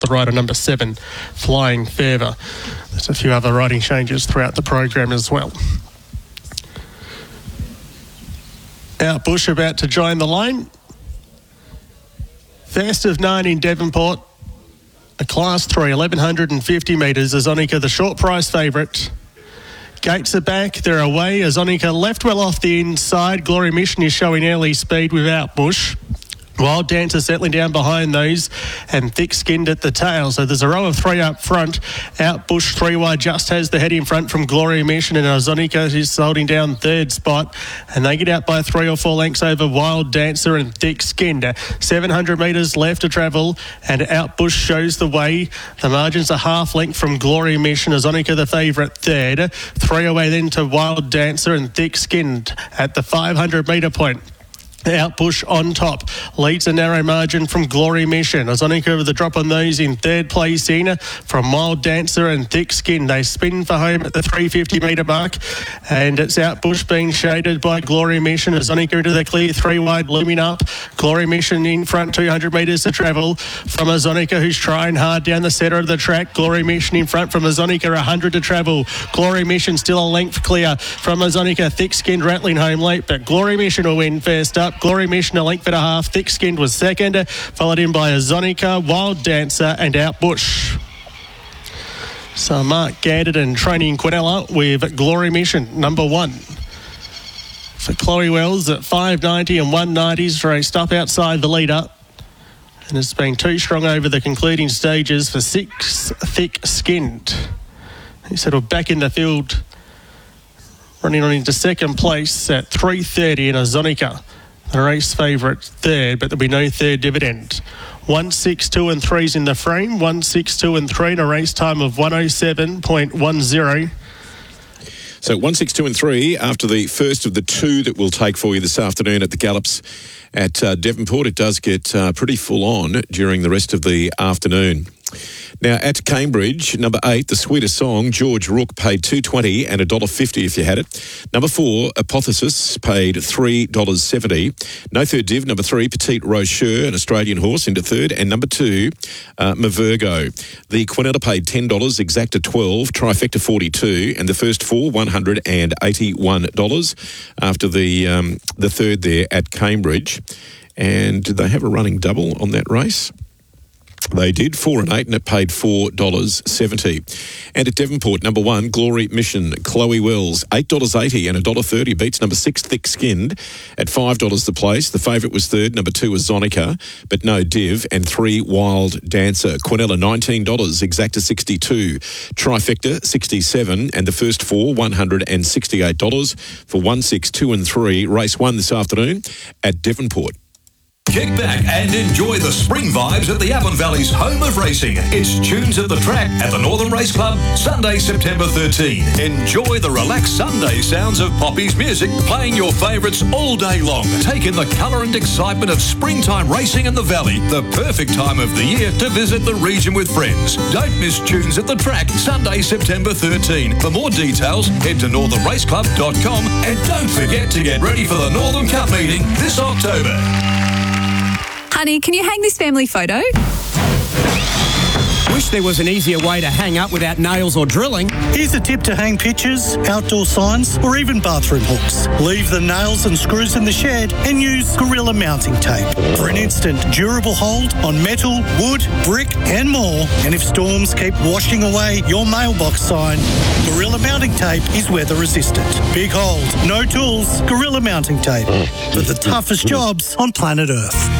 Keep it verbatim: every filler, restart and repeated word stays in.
the rider number seven, Flying Favour. There's a few other riding changes throughout the program as well. Out Bush about to join the line. First of nine in Devonport. A Class three, eleven fifty metres. Azonica, the short price favourite. Gates are back. They're away. Azonica left well off the inside. Glory Mission is showing early speed without Bush. Wild Dancer settling down behind those and thick-skinned at the tail. So there's a row of three up front. Out Bush three wide just has the head in front from Glory Mission, and Azonica is holding down third spot. And they get out by three or four lengths over Wild Dancer and thick-skinned. seven hundred metres left to travel, and Out Bush shows the way. The margin's a half length from Glory Mission. Azonica the favourite third. Three away then to Wild Dancer and thick-skinned at the five hundred metre point. Out Bush on top, leads a narrow margin from Glory Mission. Azonica with a drop on those in third place in from Wild Dancer and Thick Skin. They spin for home at the three hundred fifty metre mark, and it's Out Bush being shaded by Glory Mission. Azonica into the clear, three wide, looming up. Glory Mission in front, two hundred metres to travel from Azonica, who's trying hard down the centre of the track. Glory Mission in front from Azonica, one hundred to travel. Glory Mission still a length clear from Azonica. Thick Skinned rattling home late, but Glory Mission will win first up. Glory Mission a length and a half. Thick Skinned was second, followed in by Azonica, Wild Dancer and Out Bush. So Mark Ganderton training Quinella with Glory Mission, number one. For Chloe Wells at five ninety and one nineties, raced up outside the leader. And has been too strong over the concluding stages for six, Thick Skinned. He settled back in the field, running on into second place at three thirty in Azonica. The race favourite third, but there'll be no third dividend. One, six, two and three's in the frame. One, six, two and three and a race time of one oh seven point one oh. So one, six, two and three after the first of the two that we'll take for you this afternoon at the Gallops at uh, Devonport. It does get uh, pretty full on during the rest of the afternoon. Now, at Cambridge, number eight, The Sweetest Song, George Rook paid two dollars twenty and one dollar fifty if you had it. Number four, Apotheosis, paid three dollars seventy. No third div. Number three, Petite Rocheur, an Australian horse, into third. And number two, uh, Mavergo. The Quinella paid ten dollars, Exacta twelve dollars, Trifecta forty-two dollars, and the first four, one hundred eighty-one dollars after the, um, the third there at Cambridge. And did they have a running double on that race? They did, four and eight, and it paid four dollars seventy. And at Devonport, number one, Glory Mission, Chloe Wells, eight dollars eighty and one dollar thirty, beats number six, Thick Skinned, at five dollars the place. The favourite was third, number two was Zonica, but no div, and three, Wild Dancer. Quinella, nineteen dollars, Exacta sixty-two, Trifecta sixty-seven, and the first four, one hundred sixty-eight dollars for one, six, two and three. Race one this afternoon at Devonport. Kick back and enjoy the spring vibes at the Avon Valley's home of racing. It's Tunes at the Track at the Northern Race Club, Sunday, September thirteenth. Enjoy the relaxed Sunday sounds of Poppy's music, playing your favourites all day long. Take in the colour and excitement of springtime racing in the Valley, the perfect time of the year to visit the region with friends. Don't miss Tunes at the Track, Sunday, September thirteenth. For more details, head to northern race club dot com and don't forget to get ready for the Northern Cup meeting this October. Honey, can you hang this family photo? Wish there was an easier way to hang up without nails or drilling. Here's a tip to hang pictures, outdoor signs, or even bathroom hooks. Leave the nails and screws in the shed and use Gorilla mounting tape for an instant durable hold on metal, wood, brick, and more. And if storms keep washing away your mailbox sign, Gorilla mounting tape is weather resistant. Big hold, no tools, Gorilla mounting tape for the toughest jobs on planet Earth.